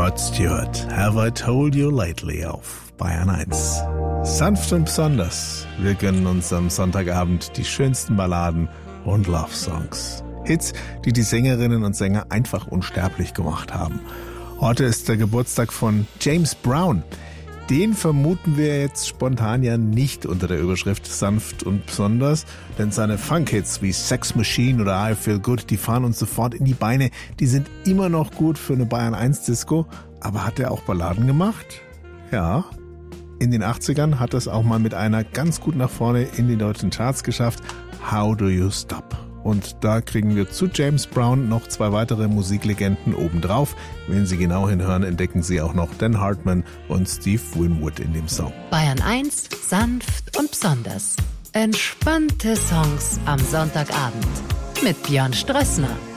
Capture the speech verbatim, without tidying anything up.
Rod Stewart, Have I Told You Lately auf Bayern eins. Sanft und besonders. Wir gönnen uns am Sonntagabend die schönsten Balladen und Love-Songs. Hits, die die Sängerinnen und Sänger einfach unsterblich gemacht haben. Heute ist der Geburtstag von James Brown. Den vermuten wir jetzt spontan ja nicht unter der Überschrift sanft und besonders, denn seine Funk-Hits wie Sex Machine oder I Feel Good, die fahren uns sofort in die Beine. Die sind immer noch gut für eine Bayern eins Disco, aber hat er auch Balladen gemacht? Ja. In den achtzigern hat er es auch mal mit einer ganz gut nach vorne in die deutschen Charts geschafft. How Do You Stop? Und da kriegen wir zu James Brown noch zwei weitere Musiklegenden obendrauf. Wenn Sie genau hinhören, entdecken Sie auch noch Dan Hartman und Steve Winwood in dem Song. Bayern eins, sanft und besonders. Entspannte Songs am Sonntagabend mit Björn Strössner.